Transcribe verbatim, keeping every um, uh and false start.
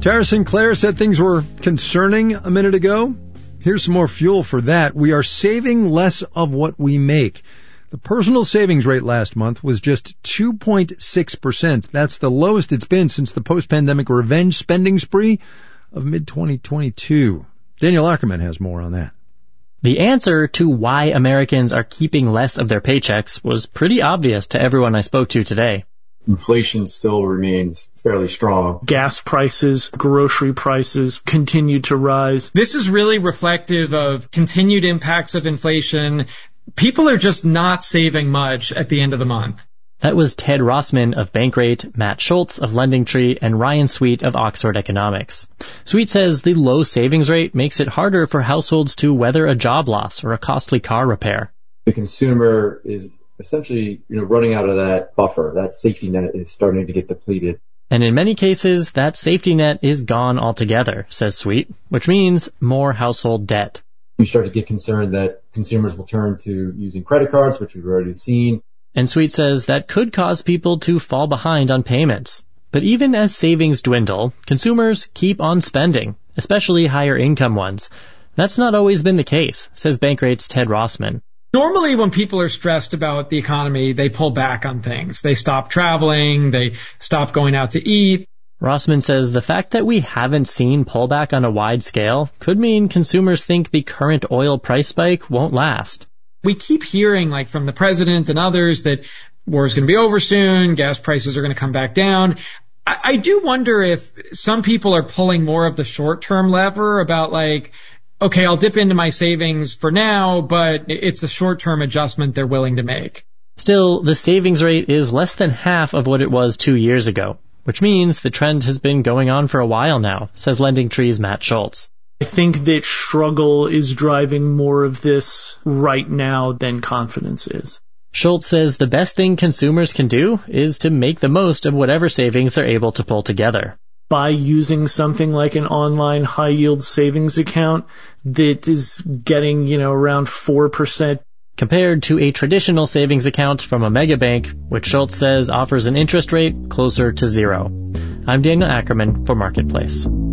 Tara Sinclair said things were concerning a minute ago. Here's some more fuel for that. We are saving less of what we make. The personal savings rate last month was just two point six percent. That's the lowest it's been since the post-pandemic revenge spending spree of mid twenty twenty-two. Daniel Ackerman has more on that. The answer to why Americans are keeping less of their paychecks was pretty obvious to everyone I spoke to today. Inflation still remains fairly strong. Gas prices, grocery prices continue to rise. This is really reflective of continued impacts of inflation. People are just not saving much at the end of the month. That was Ted Rossman of Bankrate, Matt Schultz of LendingTree, and Ryan Sweet of Oxford Economics. Sweet says the low savings rate makes it harder for households to weather a job loss or a costly car repair. The consumer is essentially, you know, running out of that buffer. That safety net is starting to get depleted. And in many cases, that safety net is gone altogether, says Sweet, which means more household debt. We start to get concerned that consumers will turn to using credit cards, which we've already seen. And Sweet says that could cause people to fall behind on payments. But even as savings dwindle, consumers keep on spending, especially higher income ones. That's not always been the case, says Bankrate's Ted Rossman. Normally when people are stressed about the economy, they pull back on things. They stop traveling, they stop going out to eat. Rossman says the fact that we haven't seen pullback on a wide scale could mean consumers think the current oil price spike won't last. We keep hearing, like from the president and others, that war is going to be over soon, gas prices are going to come back down. I, I do wonder if some people are pulling more of the short-term lever about like, okay, I'll dip into my savings for now, but it's a short-term adjustment they're willing to make. Still, the savings rate is less than half of what it was two years ago, which means the trend has been going on for a while now, says LendingTree's Matt Schultz. I think that struggle is driving more of this right now than confidence is. Schultz says the best thing consumers can do is to make the most of whatever savings they're able to pull together. By using something like an online high-yield savings account that is getting, you know, around four percent. Compared to a traditional savings account from a megabank, which Schultz says offers an interest rate closer to zero. I'm Daniel Ackerman for Marketplace.